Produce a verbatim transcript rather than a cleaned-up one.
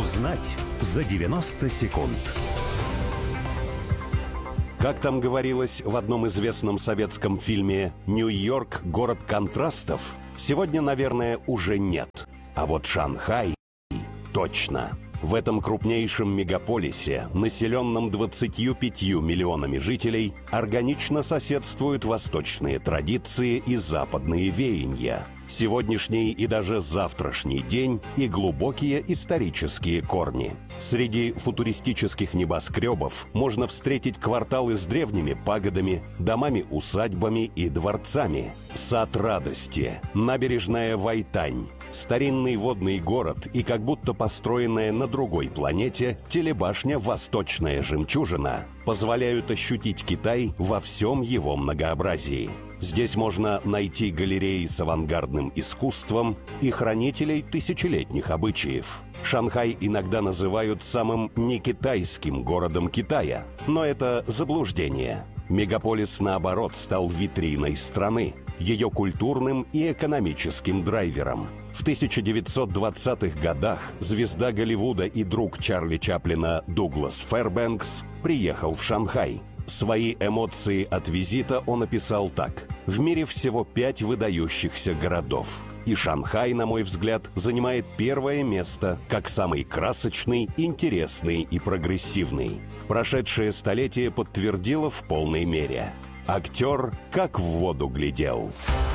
Узнать за девяносто секунд. Как там говорилось в одном известном советском фильме «Нью-Йорк – город контрастов», сегодня, наверное, уже нет. А вот Шанхай – точно. В этом крупнейшем мегаполисе, населенном двадцатью пятью миллионами жителей, органично соседствуют восточные традиции и западные веяния. Сегодняшний и даже завтрашний день и глубокие исторические корни. Среди футуристических небоскребов можно встретить кварталы с древними пагодами, домами-усадьбами и дворцами. Сад Радости, набережная Вайтань, старинный водный город и как будто построенная на другой планете телебашня «Восточная жемчужина» позволяют ощутить Китай во всем его многообразии. Здесь можно найти галереи с авангардным искусством и хранителей тысячелетних обычаев. Шанхай иногда называют самым некитайским городом Китая, но это заблуждение. Мегаполис, наоборот, стал витриной страны, ее культурным и экономическим драйвером. В тысяча девятьсот двадцатых годах звезда Голливуда и друг Чарли Чаплина Дуглас Фэрбэнкс приехал в Шанхай. Свои эмоции от визита он описал так: «В мире всего пять выдающихся городов. И Шанхай, на мой взгляд, занимает первое место как самый красочный, интересный и прогрессивный. Прошедшее столетие подтвердило в полной мере. Актер как в воду глядел».